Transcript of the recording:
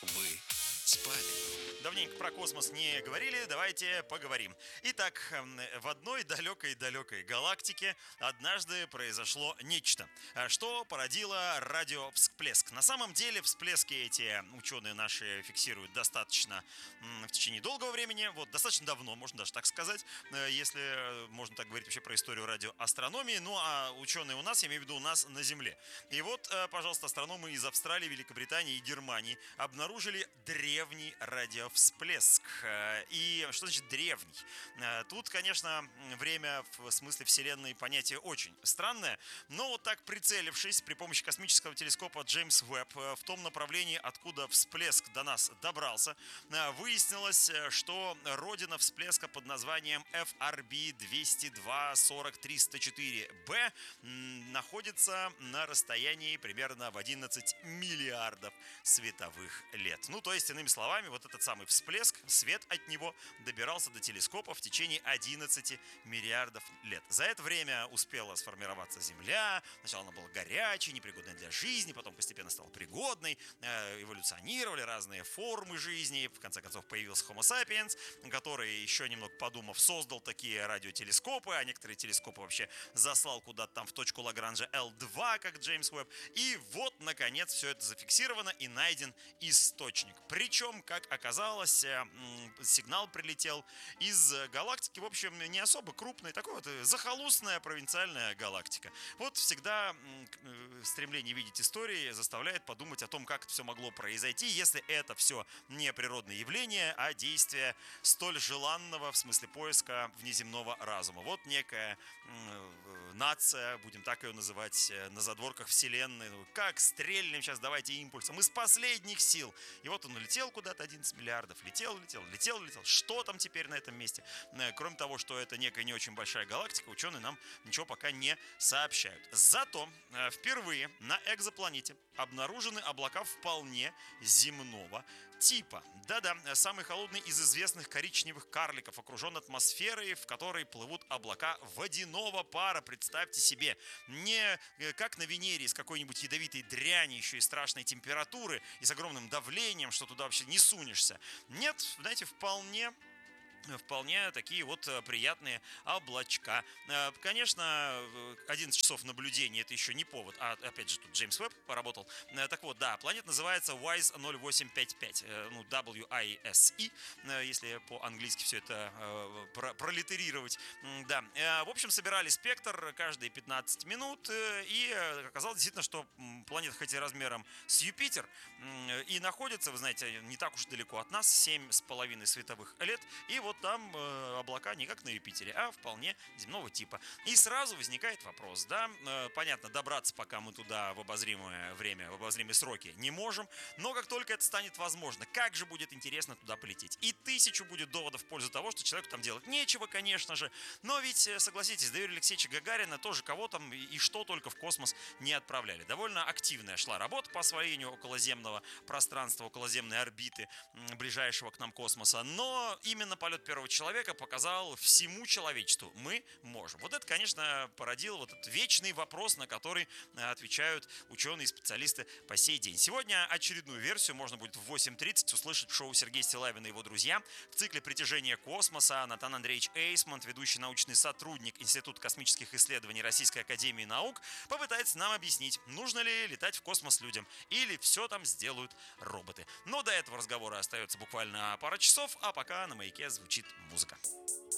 Вы спали. Давненько про космос не говорили, давайте поговорим. Итак, в одной далекой-далекой галактике однажды произошло нечто, что породило радиовсплеск. На самом деле всплески эти ученые наши фиксируют достаточно в течение долгого времени, вот достаточно давно, можно даже так сказать, если можно так говорить вообще про историю радиоастрономии. Ну а ученые у нас, я имею в виду у нас на Земле. И вот, пожалуйста, астрономы из Австралии, Великобритании и Германии обнаружили древний радиовсплеск. И что значит древний? Тут, конечно, время в смысле Вселенной понятие очень странное, но вот так прицелившись при помощи космического телескопа Джеймс Уэбб в том направлении, откуда всплеск до нас добрался, выяснилось, что родина всплеска под названием FRB 202-40-304b находится на расстоянии примерно в 11 миллиардов световых лет. Ну, то есть, иными словами, вот этот самый всплеск, свет от него добирался до телескопа в течение 11 миллиардов лет. За это время успела сформироваться Земля. Сначала она была горячей, непригодной для жизни, потом постепенно стала пригодной, эволюционировали разные формы жизни. В конце концов появился Homo sapiens, который, еще немного подумав, создал такие радиотелескопы, а некоторые телескопы вообще заслал куда-то там в точку Лагранжа L2, как Джеймс Уэбб. И вот, наконец, все это зафиксировано и найден источник. Причем, как оказалось, сигнал прилетел из галактики, в общем, не особо крупной, такой вот захолустная провинциальная галактика. Вот всегда стремление видеть истории заставляет подумать о том, как это все могло произойти, если это все не природное явление, а действие столь желанного, в смысле поиска внеземного разума. Вот некая нация, будем так ее называть, на задворках Вселенной. Как стрельнем сейчас, давайте импульсом из последних сил. И вот он улетел куда-то 11 миллиардов, летел. Что там теперь на этом месте? Кроме того, что это некая не очень большая галактика, ученые нам ничего пока не сообщают. Зато впервые на экзопланете обнаружены облака вполне земного типа. Да-да, самый холодный из известных коричневых карликов окружен атмосферой, в которой плывут облака водяного пара. Представьте себе, не как на Венере с какой-нибудь ядовитой дряни, еще и страшной температуры и с огромным давлением, что туда вообще не сунешься. Нет, знаете, вполне такие вот приятные облачка. Конечно, 11 часов наблюдения это еще не повод, а опять же тут Джеймс Уэбб поработал. Так вот, да, планета называется WISE 0855, ну, WISE, если по-английски все это пролитерировать. Да, в общем, собирали спектр каждые 15 минут, и оказалось действительно, что планета хоть и размером с Юпитер, и находится, вы знаете, не так уж далеко от нас, 7,5 световых лет, и вот там облака не как на Юпитере, а вполне земного типа. И сразу возникает вопрос, да, понятно, добраться пока мы туда в обозримое время, в обозримые сроки не можем, но как только это станет возможно, как же будет интересно туда полететь. И тысячу будет доводов в пользу того, что человеку там делать нечего, конечно же, но ведь, согласитесь, до Юрия Алексеевича Гагарина тоже кого там и что только в космос не отправляли. Довольно активная шла работа по освоению околоземного пространства, околоземной орбиты ближайшего к нам космоса, но именно полет первого человека показал всему человечеству: мы можем. Вот это, конечно, породило вот этот вечный вопрос, на который отвечают ученые и специалисты по сей день. Сегодня очередную версию можно будет в 8:30 услышать в шоу Сергея Стиллавина и его друзья. В цикле «Притяжение космоса» Натан Андреевич Эйсмонт, ведущий научный сотрудник Института космических исследований Российской академии наук, попытается нам объяснить, нужно ли летать в космос людям или все там сделают роботы. Но до этого разговора остается буквально пара часов, а пока на «Маяке» звучит музыка.